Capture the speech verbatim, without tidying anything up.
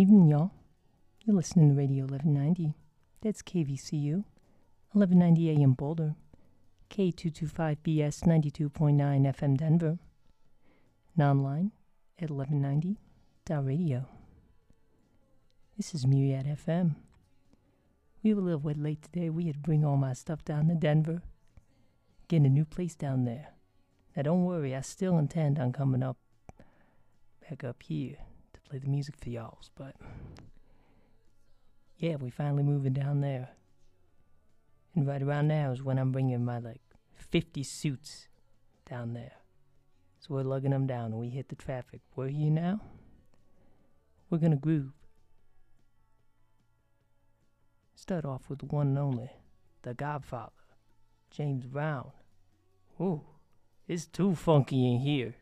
Evening, y'all. You're listening to Radio eleven ninety. That's K V C U, eleven ninety A M Boulder, K two twenty-five B S ninety-two point nine F M Denver, and online at eleven ninety dot radio. This is Myriad F M. We were a little bit late today. We had to bring all my stuff down to Denver, getting a new place down there. Now don't worry, I still intend on coming up, back up here to play the music for y'all, but yeah, we finally moving down there. And right around now is when I'm bringing my like fifty suits down there. So we're lugging them down and we hit the traffic. We're here now. We're gonna groove. Start off with the one and only, the Godfather, James Brown. Ooh, it's too funky in here.